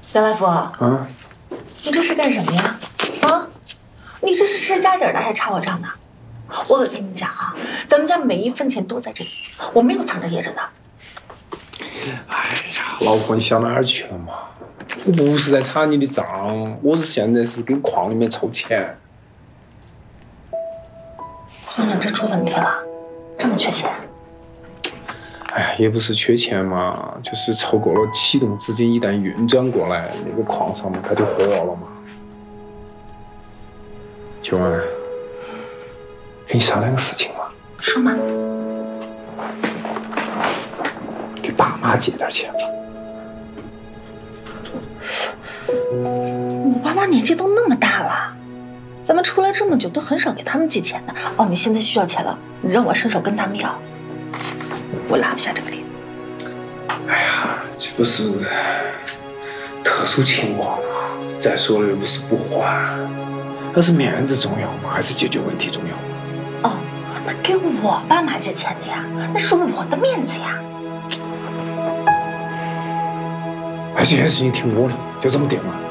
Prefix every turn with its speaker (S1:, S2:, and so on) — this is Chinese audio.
S1: 袁来福，
S2: 啊，
S1: 你这是干什么呀？啊，你这是吃家底的还查我账呢？我可跟你讲啊，咱们家每一分钱都在这里，我没有藏着掖着的。
S2: 哎呀，老婆，你想哪儿去了嘛？我不是在查你的账，我是现在是给矿里面凑钱。
S1: 矿长真出问题了，这么缺钱？
S2: 哎，也不是缺钱嘛，就是凑够了启动资金，一旦运转过来，那个矿上面它就活了嘛。秋安，跟你商量个事情嘛。
S1: 说嘛。
S2: 给爸妈借点钱吧。
S1: 我爸妈年纪都那么大了，咱们出来这么久都很少给他们借钱的。哦，你现在需要钱了，你让我伸手跟他们要，我拉不下这个脸。
S2: 哎呀，这不是特殊情况嘛？再说了又不是不还，那是面子重要吗？还是解决问题重要？
S1: 哦，那给我爸妈借钱的呀，那是我的面子呀。
S2: 哎，这件事情听我的，就这么定了。